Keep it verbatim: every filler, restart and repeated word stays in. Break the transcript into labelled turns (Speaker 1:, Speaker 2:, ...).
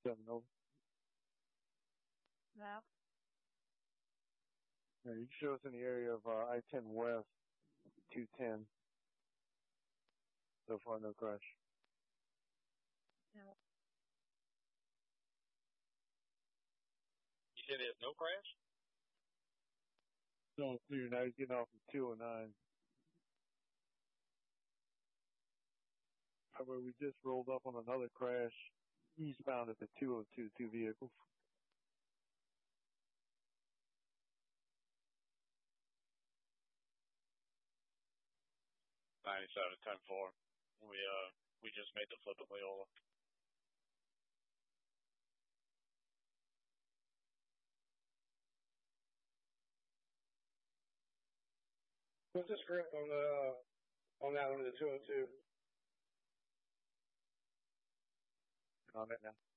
Speaker 1: Seven over.
Speaker 2: Map.
Speaker 1: Yeah, you can show us in the area of uh, I ten West, two ten. So far, no crash.
Speaker 2: Yeah.
Speaker 3: You said there's no crash?
Speaker 1: No, clear now. He's getting off of two oh nine. However, we just rolled up on another crash eastbound at the two oh two, two vehicles.
Speaker 3: ninety-seven, ten four. We, uh, we just made the flip of Loyola.
Speaker 4: What's the script on the, uh, on that one, the two oh two?
Speaker 1: On it now.